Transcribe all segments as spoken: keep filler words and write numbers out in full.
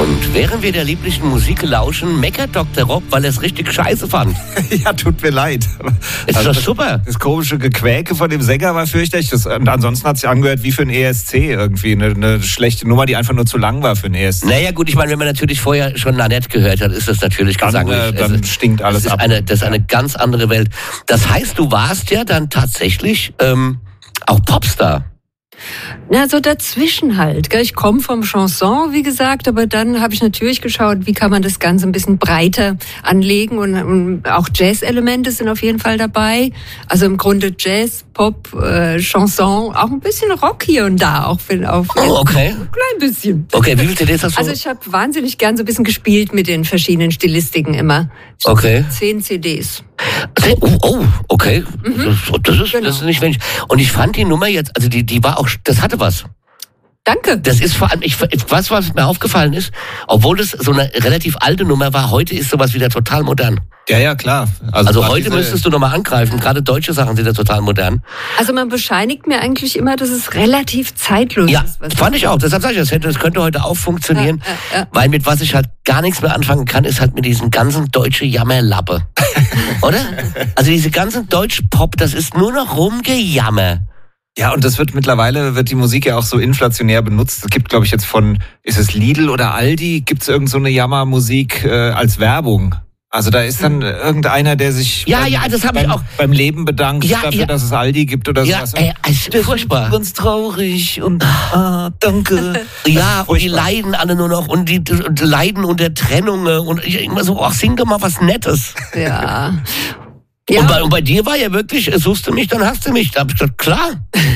Und während wir der lieblichen Musik lauschen, meckert Doktor Rob, weil er es richtig scheiße fand. Ja, tut mir leid. Ist Also doch super. Das komische Gequäke von dem Sänger war fürchterlich. Das, und ansonsten hat es sich angehört wie für ein E S C irgendwie. Eine, eine schlechte Nummer, die einfach nur zu lang war für ein E S C. Naja gut, ich meine, wenn man natürlich vorher schon Nanette gehört hat, ist das natürlich Dann, gesanglich. äh, dann Also, stinkt alles das ist ab. Eine, das ist eine ganz andere Welt. Das heißt, du warst ja dann tatsächlich ähm, auch Popstar. Na, so dazwischen halt. Gell? Ich komme vom Chanson, wie gesagt, aber dann habe ich natürlich geschaut, wie kann man das Ganze ein bisschen breiter anlegen und, und auch Jazz-Elemente sind auf jeden Fall dabei. Also im Grunde Jazz, Pop, äh, Chanson, auch ein bisschen Rock hier und da, auch wenn auf Oh, okay. ein klein bisschen. Okay, wie viele C Ds hast du? Also ich habe wahnsinnig gern so ein bisschen gespielt mit den verschiedenen Stilistiken immer. Okay. Zehn C Ds. Oh, oh, okay. Mhm. Das, das, ist, Genau. das ist nicht wenig. Und ich fand die Nummer jetzt, also die, die war auch, das hatte was. Danke. Das ist vor allem, ich, was, was mir aufgefallen ist, obwohl es so eine relativ alte Nummer war, heute ist sowas wieder total modern. Ja, ja, klar. Also gerade heute diese- müsstest du nochmal angreifen. Gerade deutsche Sachen sind ja total modern. Also man bescheinigt mir eigentlich immer, dass es relativ zeitlos Ja, ist. was fand ich auch. Deshalb sage ich, das, hätte, das könnte heute auch funktionieren. Ja, ja, ja. Weil mit was ich halt gar nichts mehr anfangen kann, ist halt mit diesem ganzen deutsche Jammerlappe. Oder? Also diese ganzen Deutsch-Pop, das ist nur noch Rumgejammer. Ja, und das wird mittlerweile, wird die Musik ja auch so inflationär benutzt. Es gibt, glaube ich, jetzt von, ist es Lidl oder Aldi, gibt es irgend so eine Jammermusik äh, als Werbung. Also da ist dann irgendeiner, der sich Ja, beim, ja, das hab ich beim, auch. beim Leben bedankt Ja, dafür, ja. dass es Aldi gibt oder Ja, sowas. ey, es ist furchtbar. Ganz traurig und ah, danke. Ja, und die furchtbar. leiden alle nur noch und die, die leiden unter Trennungen und ich immer so, ach, sing doch mal was Nettes. Ja. Und, Ja. bei, und bei dir war ja wirklich, suchst du mich, dann hast du mich. Da hab ich gesagt, klar.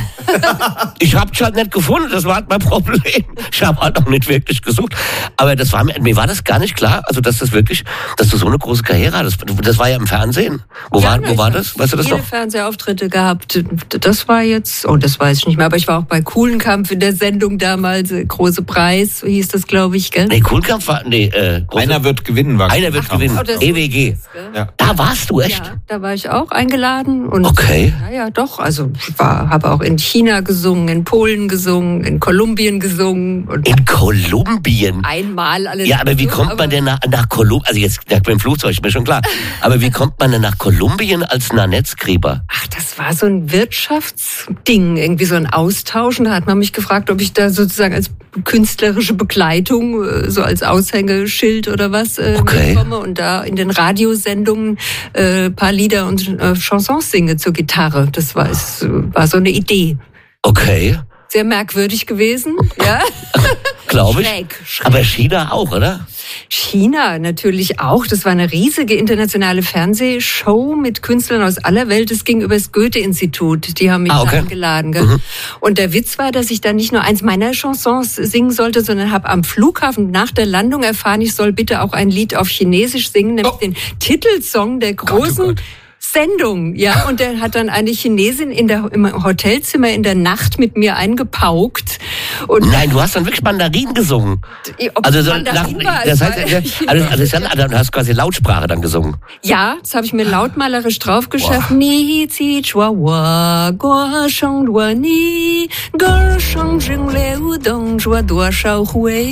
Ich hab's halt nicht gefunden, das war halt mein Problem. Ich habe halt auch nicht wirklich gesucht. Aber das war mir, mir war das gar nicht klar, also dass das wirklich, dass du so eine große Karriere hattest. Das war ja im Fernsehen. Wo Ja, war, na, wo ich war hab das? Weißt du das viele noch? Fernsehauftritte gehabt. Das war jetzt, oh, das weiß ich nicht mehr, aber ich war auch bei Kuhlenkampf in der Sendung damals, äh, Große Preis, so hieß das, glaube ich, gell? Nee, Kuhlkampf war, nee, äh, große, Einer wird gewinnen, war einer wird Ach, gewinnen. oh, das- E W G. Gell? Ja. Da warst du echt? Ja, da war ich auch eingeladen und Okay. ja, ja, doch. Also ich war, habe auch in China gesungen, in Polen gesungen, in Kolumbien gesungen und In Kolumbien. einmal alles. Ja, aber wie gesungen, kommt man denn nach, nach Kolumbien? Also jetzt nach dem Flugzeug, ist mir schon klar. Aber wie kommt man denn nach Kolumbien als Nanette-Skriber? Ach, das war so ein Wirtschaftsding, irgendwie so ein Austausch. Und da hat man mich gefragt, ob ich da sozusagen als künstlerische Begleitung, äh, so als Aushängeschild oder was, äh, Okay. mitkomme und da in den Radiosendungen äh, paar Lieder und äh, Chansons singe zur Gitarre. Das war, es war so eine Idee. Okay, Sehr merkwürdig gewesen, ja. glaube ich. Schräg, schräg. Aber China auch, oder? China natürlich auch. Das war eine riesige internationale Fernsehshow mit Künstlern aus aller Welt. Es ging über das Goethe-Institut. Die haben mich Ah, okay. da eingeladen. Gell? Mhm. Und der Witz war, dass ich dann nicht nur eins meiner Chansons singen sollte, sondern habe am Flughafen nach der Landung erfahren, ich soll bitte auch ein Lied auf Chinesisch singen, nämlich Oh. den Titelsong der Gott, oh großen Gott. Sendung, ja, und der hat dann eine Chinesin in der, im Hotelzimmer in der Nacht mit mir eingepaukt. Und Nein, du hast dann wirklich Mandarin gesungen. ob Also es so Mandarin nach, war, das es heißt, war- ja, also, also, ist dann- du hast quasi Lautsprache dann gesungen. Ja, das habe ich mir lautmalerisch draufgeschafft. Ni zi chua wa guo sheng luo ni ge sheng jing liu dong zhuo duo shao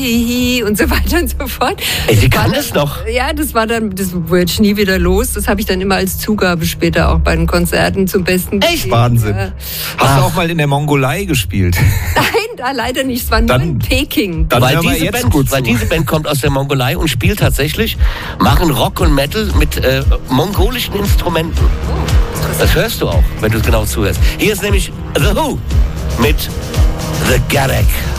hui und so weiter und so fort. Ey, sie Das war kann dann- es noch. Ja, das war dann, das wurde ich nie wieder los. Das habe ich dann immer als Zugabe später auch bei den Konzerten zum Besten gegeben. Echt? Wahnsinn. Ja. Hast du auch mal in der Mongolei gespielt? Nein, da leider nicht. Es war nur Dann- in Peking. Dann Weil hören wir diese, jetzt Band, gut weil zu. diese Band kommt aus der Mongolei und spielt tatsächlich, machen Rock und Metal mit äh, mongolischen Instrumenten. Das hörst du auch, wenn du es genau zuhörst. Hier ist nämlich The Who mit The Garek.